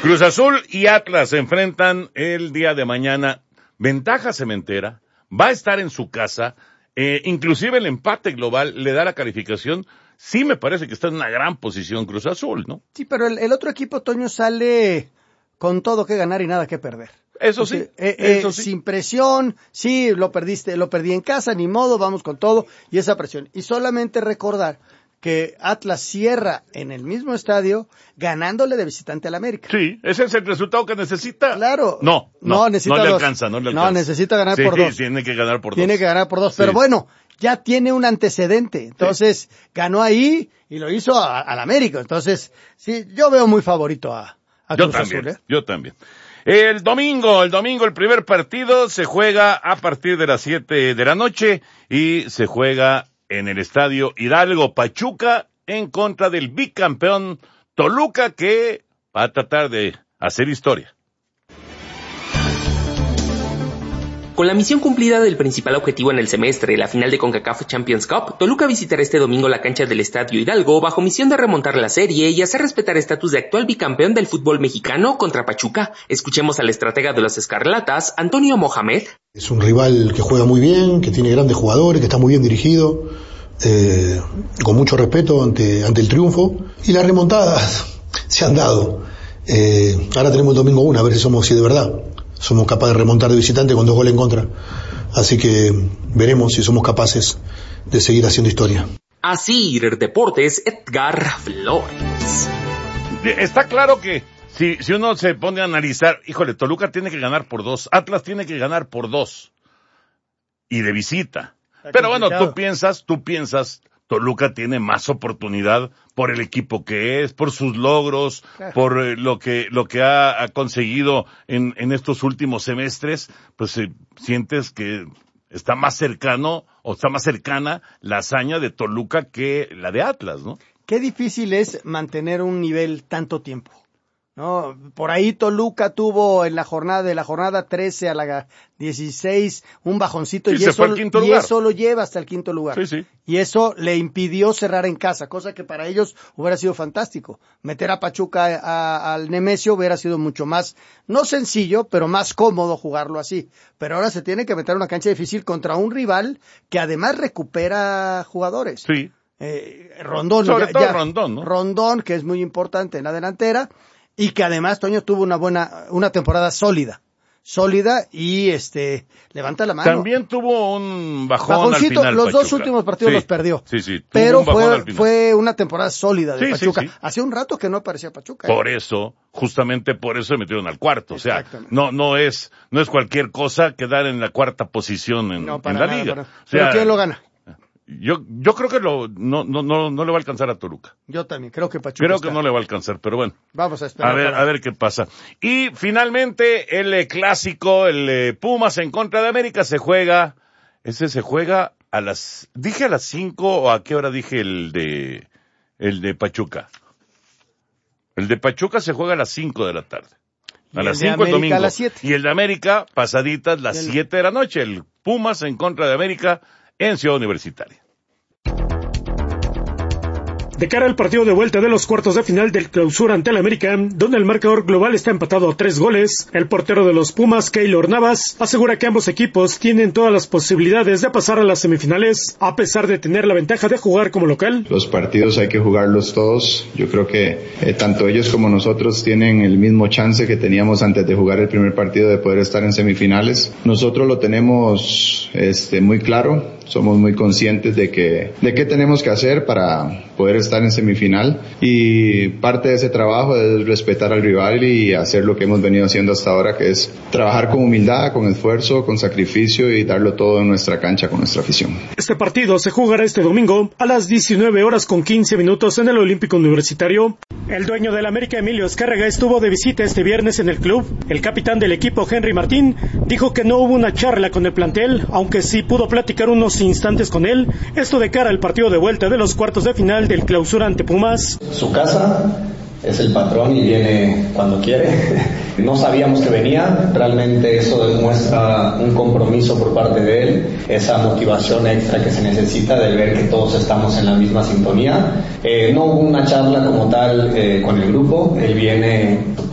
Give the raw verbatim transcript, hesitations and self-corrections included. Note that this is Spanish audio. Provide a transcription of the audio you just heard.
Cruz Azul y Atlas se enfrentan el día de mañana. Ventaja cementera, va a estar en su casa, eh, inclusive el empate global le da la calificación. Sí me parece que está en una gran posición Cruz Azul, ¿no? Sí, pero el, el otro equipo, Toño, sale con todo que ganar y nada que perder. Eso sí, eh, eso eh, sí. Sin presión, sí, lo perdiste, lo perdí en casa, ni modo, vamos con todo, y esa presión. Y solamente recordar que Atlas cierra en el mismo estadio ganándole de visitante al América. Sí, ese es el resultado que necesita. Claro. No, no, no, necesita no le dos. alcanza, no le alcanza. No, necesita ganar sí, por dos. Tiene que ganar por tiene dos. Tiene que ganar por dos, sí. pero bueno, ya tiene un antecedente. Entonces, sí. ganó ahí y lo hizo a, al América. Entonces, sí, yo veo muy favorito a, a yo Cruz también, Azul, ¿eh? Yo también. El domingo, el domingo, el primer partido se juega a partir de las siete de la noche y se juega en el estadio Hidalgo Pachuca en contra del bicampeón Toluca, que va a tratar de hacer historia. Con la misión cumplida del principal objetivo en el semestre, la final de CONCACAF Champions Cup, Toluca visitará este domingo la cancha del Estadio Hidalgo bajo misión de remontar la serie y hacer respetar estatus de actual bicampeón del fútbol mexicano contra Pachuca. Escuchemos al estratega de los Escarlatas, Antonio Mohamed. Es un rival que juega muy bien, que tiene grandes jugadores, que está muy bien dirigido, eh, con mucho respeto ante, ante el triunfo, y las remontadas se han dado. Eh, ahora tenemos el domingo una, a ver si somos si de verdad somos capaces de remontar de visitante con dos goles en contra. Así que veremos si somos capaces de seguir haciendo historia. Así, Deportes, Edgar Flores. Está claro que si, si uno se pone a analizar, híjole, Toluca tiene que ganar por dos, Atlas tiene que ganar por dos, y de visita. Pero bueno, tú piensas, tú piensas, Toluca tiene más oportunidad por el equipo que es, por sus logros, claro. por eh, lo que lo que ha, ha conseguido en, en estos últimos semestres, pues eh, sientes que está más cercano o está más cercana la hazaña de Toluca que la de Atlas, ¿no? Qué difícil es mantener un nivel tanto tiempo, ¿no? Por ahí Toluca tuvo en la jornada de la jornada trece a la dieciséis un bajoncito sí, y, eso, y eso lo lleva hasta el quinto lugar. Sí, sí. Y eso le impidió cerrar en casa, cosa que para ellos hubiera sido fantástico. Meter a Pachuca a, a, al Nemesio hubiera sido mucho más, no sencillo, pero más cómodo jugarlo así. Pero ahora se tiene que meter a una cancha difícil contra un rival que además recupera jugadores. Sí. Eh, Rondón. Sobre ya, todo ya, Rondón, ¿no? Rondón, que es muy importante en la delantera. Y que además Toño tuvo una buena, una temporada sólida, sólida y este, levanta la mano. También tuvo un bajón Bajoncito, al final los Pachuca. dos últimos partidos sí, los perdió. Sí, sí. Pero un fue, fue una temporada sólida de sí, Pachuca. Sí, sí. Hacía un rato que no aparecía Pachuca. Por ¿eh? eso, justamente por eso se metieron al cuarto. O sea, no, no es, no es cualquier cosa quedar en la cuarta posición en, no, en la nada, liga. Para... O sea, ¿Pero quién lo gana? Yo, yo creo que lo, no, no, no, no le va a alcanzar a Toluca. Yo también, creo que Pachuca Creo está. que no le va a alcanzar, pero bueno. Vamos a esperar. A ver, para... a ver qué pasa. Y finalmente, el eh, clásico, el eh, Pumas en contra de América se juega, ese se juega a las, dije a las cinco o a qué hora dije el de, el de Pachuca. El de Pachuca se juega a las cinco de la tarde. A las cinco el domingo. A las siete. Y el de América, pasaditas las el... siete de la noche. El Pumas en contra de América en Ciudad Universitaria. De cara al partido de vuelta de los cuartos de final del Clausura ante el América, donde el marcador global está empatado a tres goles, el portero de los Pumas, Keylor Navas, asegura que ambos equipos tienen todas las posibilidades de pasar a las semifinales, a pesar de tener la ventaja de jugar como local. Los partidos hay que jugarlos todos. Yo creo que eh, tanto ellos como nosotros tienen el mismo chance que teníamos antes de jugar el primer partido de poder estar en semifinales. Nosotros lo tenemos este, muy claro. Somos muy conscientes de que de qué tenemos que hacer para poder estar en semifinal, y parte de ese trabajo es respetar al rival y hacer lo que hemos venido haciendo hasta ahora, que es trabajar con humildad, con esfuerzo, con sacrificio y darlo todo en nuestra cancha con nuestra afición. Este partido se jugará este domingo a las diecinueve horas con quince minutos en el Olímpico Universitario. El dueño del América, Emilio Azcárraga, estuvo de visita este viernes en el club. El capitán del equipo, Henry Martín, dijo que no hubo una charla con el plantel, aunque sí pudo platicar unos instantes con él, esto de cara al partido de vuelta de los cuartos de final del Clausura ante Pumas. Su casa, es el patrón y viene cuando quiere. No sabíamos que venía, realmente eso demuestra un compromiso por parte de él, esa motivación extra que se necesita de ver que todos estamos en la misma sintonía. Eh, no hubo una charla como tal eh, con el grupo, él viene